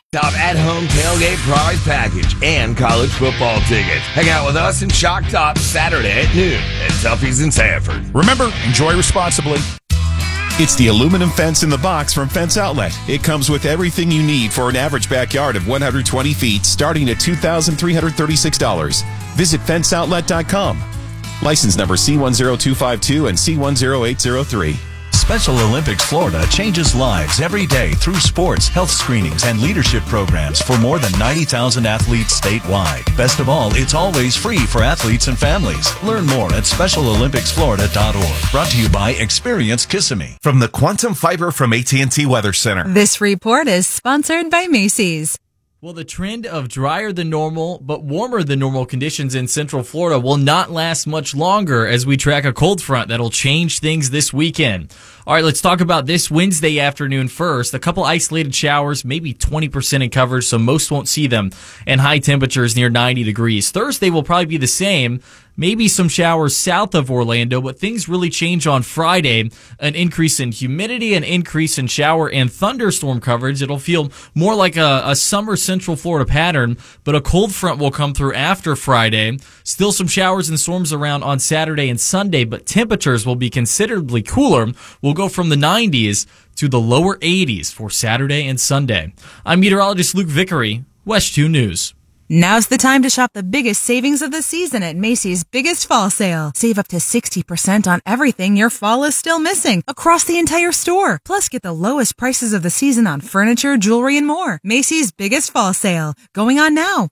Top at-home tailgate prize package and college football tickets. Hang out with us in Shock Top Saturday at noon at Tuffy's in Sanford. Remember, enjoy responsibly. It's the aluminum fence in the box from Fence Outlet. It comes with everything you need for an average backyard of 120 feet, starting at $2,336. Visit fenceoutlet.com. License number C10252 and C10803. Special Olympics Florida changes lives every day through sports, health screenings, and leadership programs for more than 90,000 athletes statewide. Best of all, it's always free for athletes and families. Learn more at SpecialOlympicsFlorida.org. Brought to you by Experience Kissimmee. From the Quantum Fiber from AT&T Weather Center. This report is sponsored by Macy's. Well, the trend of drier than normal but warmer than normal conditions in Central Florida will not last much longer as we track a cold front that'll change things this weekend. All right, let's talk about this Wednesday afternoon first. A couple isolated showers, maybe 20% in coverage, so most won't see them, and high temperatures near 90 degrees. Thursday will probably be the same. Maybe some showers south of Orlando, but things really change on Friday. An increase in humidity, an increase in shower and thunderstorm coverage. It'll feel more like a summer Central Florida pattern, but a cold front will come through after Friday. Still some showers and storms around on Saturday and Sunday, but temperatures will be considerably cooler. We'll go from the 90s to the lower 80s for Saturday and Sunday. I'm meteorologist Luke Vickery, West 2 News. Now's the time to shop the biggest savings of the season at Macy's Biggest Fall Sale. Save up to 60% on everything your fall is still missing across the entire store. Plus, get the lowest prices of the season on furniture, jewelry, and more. Macy's Biggest Fall Sale, going on now.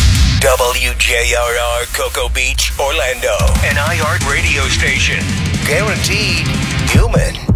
WJRR Cocoa Beach, Orlando. An iHeart radio station. Guaranteed human.